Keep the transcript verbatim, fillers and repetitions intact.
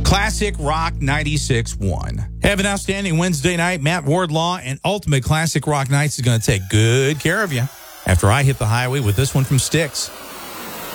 Classic Rock ninety-six point one. Have an outstanding Wednesday night. Matt Wardlaw and Ultimate Classic Rock Nights is going to take good care of you after I hit the highway with this one from Styx.